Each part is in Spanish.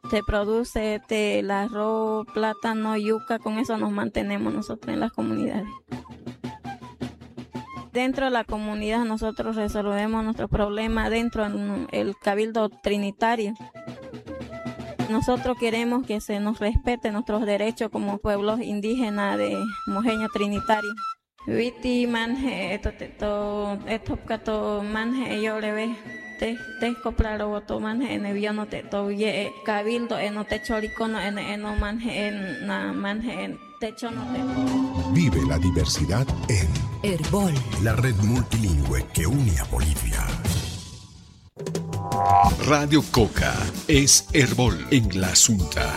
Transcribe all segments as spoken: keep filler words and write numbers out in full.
Se produce este, el arroz, plátano, yuca, con eso nos mantenemos nosotros en las comunidades. Dentro de la comunidad nosotros resolvemos nuestros problemas dentro del Cabildo Trinitario. Nosotros queremos que se nos respete nuestros derechos como pueblos indígenas de Mojeño Trinitario. Viti manje esto esto esto cato manje yo le ve te te coplaro voto manje en el no te to ye cabildo en no te choricono en en no manje en na manje en techo no te. Vive la diversidad en Herbol, la red multilingüe que une a Bolivia. Radio Coca es Herbol en la Asunta.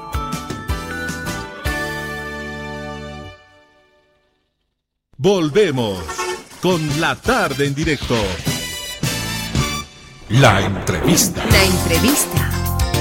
Volvemos con la tarde en directo. La entrevista. La entrevista.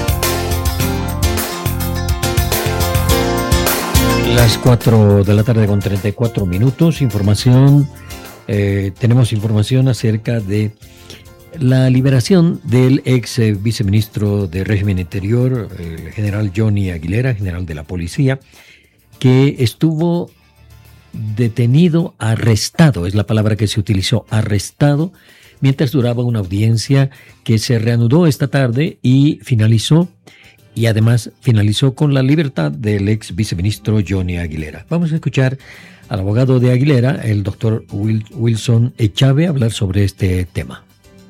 Las cuatro de la tarde con treinta y cuatro minutos. Información. Eh, tenemos información acerca de la liberación del ex eh, viceministro de Régimen Interior, el general Johnny Aguilera, general de la policía, que estuvo detenido, arrestado, es la palabra que se utilizó, arrestado, mientras duraba una audiencia que se reanudó esta tarde y finalizó, y además finalizó con la libertad del ex viceministro Johnny Aguilera. Vamos a escuchar al abogado de Aguilera, el doctor Wilson Echave, hablar sobre este tema.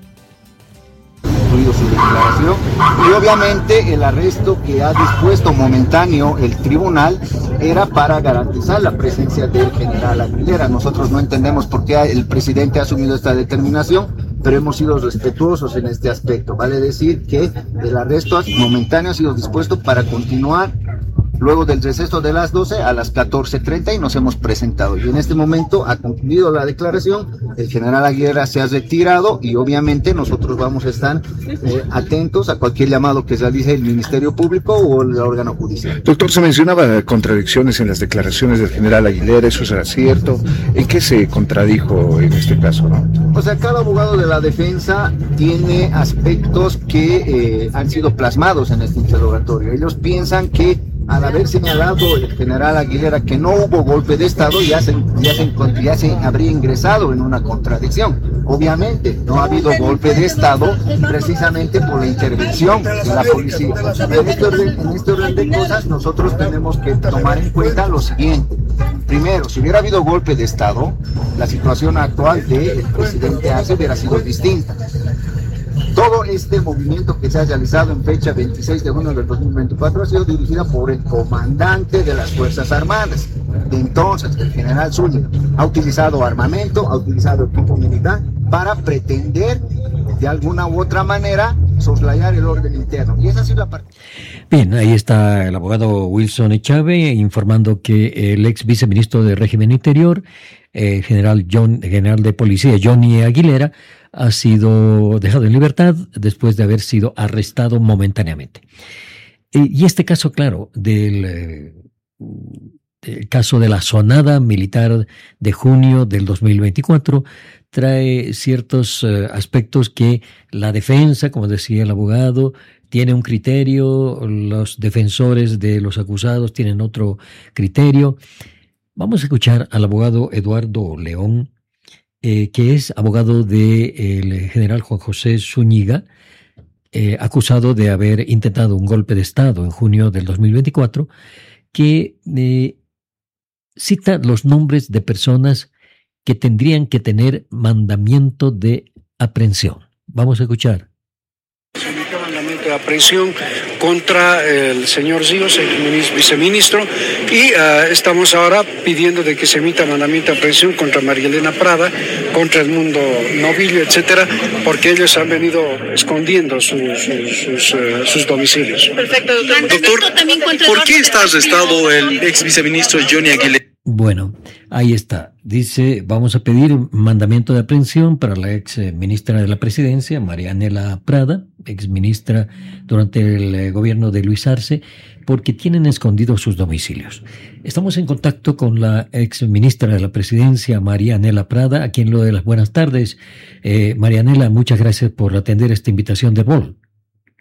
Su declaración y obviamente el arresto que ha dispuesto momentáneo el tribunal era para garantizar la presencia del general Aguilera. Nosotros no entendemos por qué el presidente ha asumido esta determinación, pero hemos sido respetuosos en este aspecto. Vale decir que el arresto momentáneo ha sido dispuesto para continuar luego del receso de las doce a las catorce treinta y nos hemos presentado. Y en este momento ha concluido la declaración, el general Aguilera se ha retirado y obviamente nosotros vamos a estar eh, atentos a cualquier llamado que realice el Ministerio Público o el órgano judicial. Doctor, se mencionaba contradicciones en las declaraciones del general Aguilera, ¿eso será cierto? ¿En qué se contradijo en este caso, no? O sea, cada abogado de la defensa tiene aspectos que eh, han sido plasmados en este interrogatorio. Ellos piensan que al haber señalado el general Aguilera que no hubo golpe de Estado, ya se, ya, se, ya se habría ingresado en una contradicción. Obviamente, no ha habido golpe de Estado precisamente por la intervención de la policía. En este orden, en este orden de cosas, nosotros tenemos que tomar en cuenta lo siguiente. Primero, si hubiera habido golpe de Estado, la situación actual del presidente Arce hubiera sido distinta. Todo este movimiento que se ha realizado en fecha veintiséis de junio del dos mil veinticuatro ha sido dirigida por el comandante de las Fuerzas Armadas. De entonces, el general Zúñiga ha utilizado armamento, ha utilizado equipo militar para pretender de alguna u otra manera soslayar el orden interno. Y esa ha sido la parte. Bien, ahí está el abogado Wilson Echave informando que el ex viceministro de Régimen Interior, eh, general, John, general de policía Johnny Aguilera, ha sido dejado en libertad después de haber sido arrestado momentáneamente. Y este caso, claro, del, del caso de la sonada militar de junio del dos mil veinticuatro, trae ciertos uh, aspectos que la defensa, como decía el abogado, tiene un criterio, los defensores de los acusados tienen otro criterio. Vamos a escuchar al abogado Eduardo León, Eh, que es abogado del general Juan José Zúñiga, eh, acusado de haber intentado un golpe de Estado en junio del dos mil veinticuatro, que eh, cita los nombres de personas que tendrían que tener mandamiento de aprehensión. Vamos a escuchar. Se emitió mandamiento de aprehensión contra el señor Ríos, el viceministro, y uh, estamos ahora pidiendo de que se emita mandamiento de aprehensión contra María Elena Prada, contra el Mundo Novillo, etcétera, porque ellos han venido escondiendo sus, sus, sus, uh, sus domicilios. Perfecto, doctor. Doctor, ¿por qué está arrestado el ex viceministro Johnny Aguilera? Bueno, ahí está. Dice, vamos a pedir mandamiento de aprehensión para la ex ministra de la Presidencia, María Anela Prada, ex ministra durante el gobierno de Luis Arce, porque tienen escondidos sus domicilios. Estamos en contacto con la ex ministra de la Presidencia, María Anela Prada, a quien le doy las buenas tardes. Eh, María Anela, muchas gracias por atender esta invitación de Vol.